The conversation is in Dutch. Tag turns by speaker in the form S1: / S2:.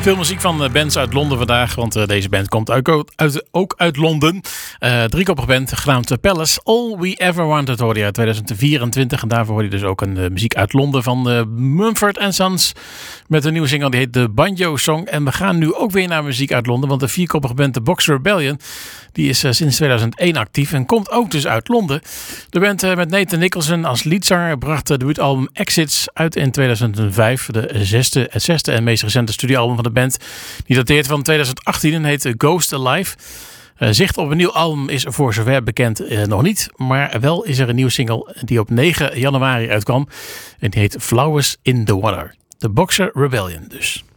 S1: Veel muziek van bands uit Londen vandaag, want deze band komt ook uit Londen. Driekoppige band, genaamd Palace. All We Ever Wanted hoorde je uit 2024. En daarvoor hoor je dus ook een muziek uit Londen van Mumford & Sons. Met een nieuwe single, die heet The Banjo Song. En we gaan nu ook weer naar muziek uit Londen, want de vierkoppige band The Box Rebellion, die is sinds 2001 actief en komt ook dus uit Londen. De band met Nathan Nicholson als leadzanger bracht het debuutalbum Exits uit in 2005. Het zesde en meest recente studioalbum van de band. Die dateert van 2018 en heet Ghost Alive. Zicht op een nieuw album is voor zover bekend nog niet. Maar wel is er een nieuwe single die op 9 januari uitkwam. En die heet Flowers in the Water. The Boxer Rebellion dus.